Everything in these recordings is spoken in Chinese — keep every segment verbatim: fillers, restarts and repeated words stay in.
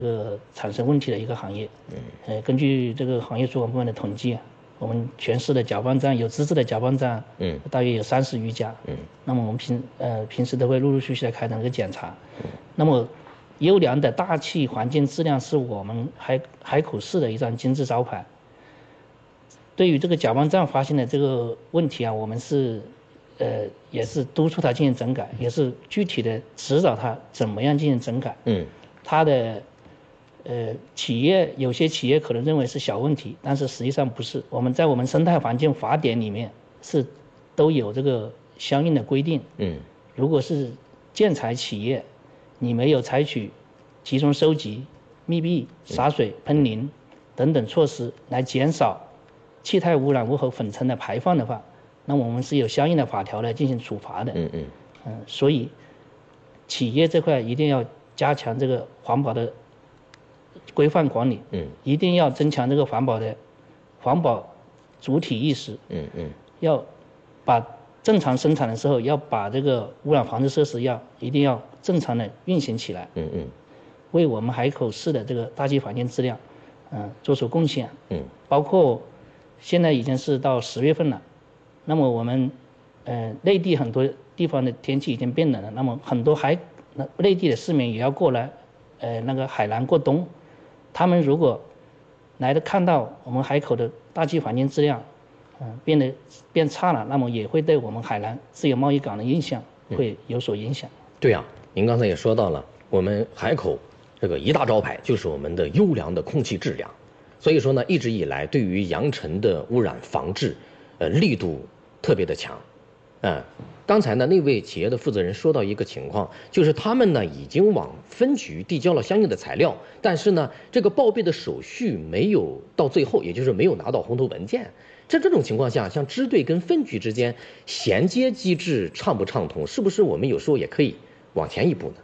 呃产生问题的一个行业。嗯，呃，根据这个行业主管部门的统计啊，我们全市的搅拌站有资质的搅拌站，嗯，大约有三十余家。嗯，那么我们平呃平时都会陆陆续续的开展这个检查。嗯，那么优良的大气环境质量是我们海海口市的一张金字招牌。对于这个搅拌站发现的这个问题啊，我们是呃也是督促他进行整改，也是具体的指导他怎么样进行整改。嗯，他的呃企业有些企业可能认为是小问题，但是实际上不是。我们在我们生态环境法典里面是都有这个相应的规定。嗯，如果是建材企业，你没有采取集中收集、密闭、洒水、喷淋等等措施来减少气态污染物和粉尘的排放的话，那我们是有相应的法条来进行处罚的。嗯嗯嗯，所以企业这块一定要加强这个环保的规范管理。嗯，一定要增强这个环保的环保主体意识。嗯嗯，要把正常生产的时候要把这个污染防治设施要一定要正常的运行起来。嗯嗯，为我们海口市的这个大气环境质量，嗯、呃，做出贡献。嗯，包括现在已经是到十月份了，那么我们呃内地很多地方的天气已经变冷了，那么很多海内地的市民也要过来呃那个海南过冬，他们如果来的看到我们海口的大气环境质量嗯、呃、变得变差了，那么也会对我们海南自由贸易港的印象会有所影响。 嗯、对啊，您刚才也说到了，我们海口这个一大招牌就是我们的优良的空气质量。所以说呢，一直以来对于扬尘的污染防治，呃，力度特别的强。嗯，刚才呢那位企业的负责人说到一个情况，就是他们呢已经往分局递交了相应的材料，但是呢这个报备的手续没有到最后，也就是没有拿到红头文件。在这种情况下，像支队跟分局之间衔接机制畅不畅通，是不是我们有时候也可以往前一步呢？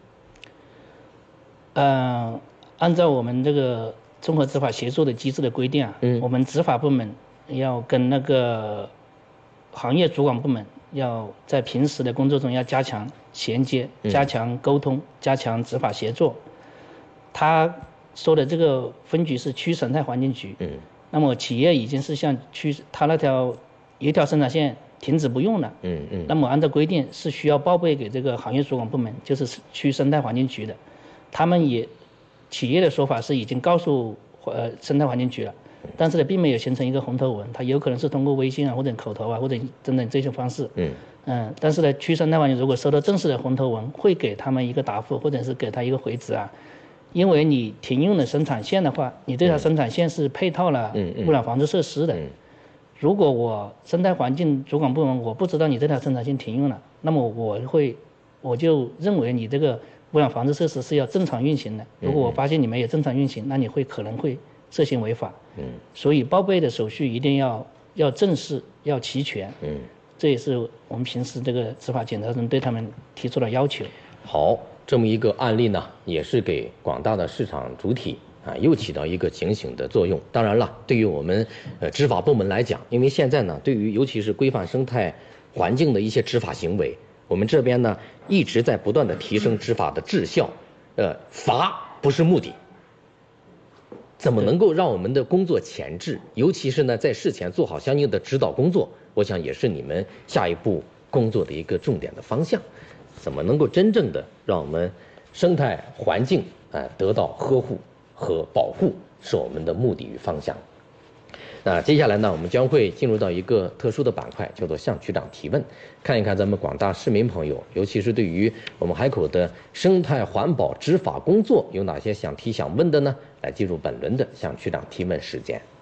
嗯、呃，按照我们这个综合执法协作的机制的规定啊，嗯，我们执法部门要跟那个行业主管部门要在平时的工作中要加强衔接、加强沟通、加强执法协作。他说的这个分局是区生态环境局，嗯，那么企业已经是向区他那条一条生产线停止不用了，嗯嗯，那么按照规定是需要报备给这个行业主管部门，就是区生态环境局的，他们也。企业的说法是已经告诉呃生态环境局了，但是呢并没有形成一个红头文，它有可能是通过微信啊或者口头啊或者等等这些方式。嗯嗯，但是呢区生态环境如果收到正式的红头文，会给他们一个答复或者是给他一个回执啊，因为你停用的生产线的话，你这条生产线是配套了污染防治设施的。嗯嗯嗯、如果我生态环境主管部门我不知道你这条生产线停用了，那么我会我就认为你这个污染防治设施是要正常运行的。如果我发现你没有正常运行，那你会可能会涉嫌违法。嗯，所以报备的手续一定要要正式、要齐全。嗯，这也是我们平时这个执法检查中对他们提出的要求。 好，这么一个案例呢，也是给广大的市场主体啊，又起到一个警醒的作用。当然了，对于我们呃执法部门来讲，因为现在呢，对于尤其是规范生态环境的一些执法行为，我们这边呢一直在不断的提升执法的质效，呃，罚不是目的，怎么能够让我们的工作前置，尤其是呢在事前做好相应的指导工作，我想也是你们下一步工作的一个重点的方向。怎么能够真正的让我们生态环境啊、呃、得到呵护和保护，是我们的目的与方向。那接下来呢，我们将会进入到一个特殊的板块，叫做向局长提问，看一看咱们广大市民朋友，尤其是对于我们海口的生态环保执法工作有哪些想提想问的呢？来进入本轮的向局长提问时间。